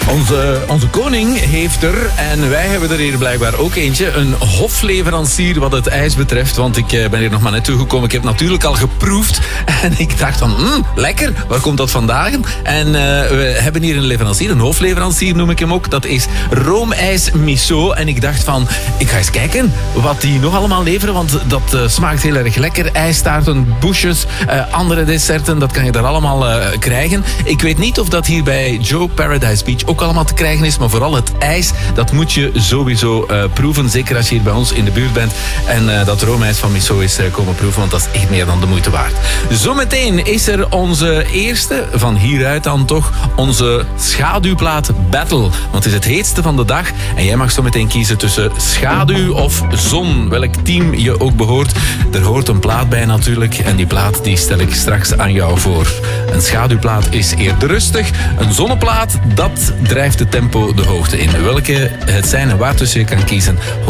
Onze koning heeft er, en wij hebben er hier blijkbaar ook eentje, een hofleverancier wat het ijs betreft. Want ik ben hier nog maar net toegekomen. Ik heb natuurlijk al geproefd. En ik dacht van, lekker, waar komt dat vandaan? En we hebben hier een leverancier, een hofleverancier noem ik hem ook. Dat is Roomijs Miso. En ik dacht van, ik ga eens kijken wat die nog allemaal leveren. Want dat smaakt heel erg lekker. IJstaarten, bouches, andere desserten, dat kan je daar allemaal krijgen. Ik weet niet of dat hier bij Joe Paradise Beach ook allemaal te krijgen is, maar vooral het ijs, dat moet je sowieso proeven. Zeker als je hier bij ons in de buurt bent en dat roomijs van Miso is komen proeven, want dat is echt meer dan de moeite waard. Zometeen is er onze eerste, van hieruit dan toch, onze schaduwplaat battle. Want het is het heetste van de dag en jij mag zometeen kiezen tussen schaduw of zon. Welk team je ook behoort. Er hoort een plaat bij natuurlijk en die plaat die stel ik straks aan jou voor. Een schaduwplaat is eerder rustig. Een zonneplaat, dat drijft het tempo de hoogte in. Welke het zijn en waartussen je kan kiezen,